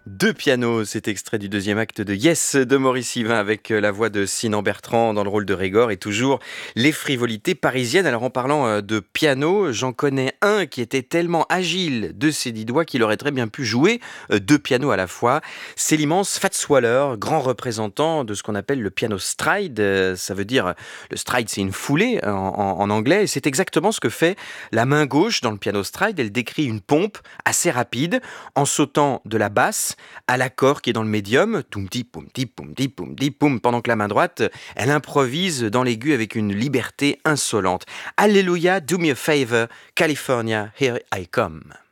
Deux pianos, c'est extrait du deuxième acte de Yes de Maurice Yvain avec la voix de Sinan Bertrand dans le rôle de Régor et toujours les frivolités parisiennes. Alors en parlant de piano, j'en connais un qui était tellement agile de ses 10 doigts qu'il aurait très bien pu jouer deux pianos à la fois. C'est l'immense Fats Waller, grand représentant de ce qu'on appelle le piano stride. Ça veut dire, le stride c'est une foulée en anglais et c'est exactement ce que fait la main gauche dans le piano stride. Elle décrit une pompe assez rapide en sautant de la basse à l'accord qui est dans le médium, toum-ti, poum-ti, poum-ti, poum-ti, poum, pendant que la main droite, elle improvise dans l'aigu avec une liberté insolente. Alléluia, do me a favor, California, here I come.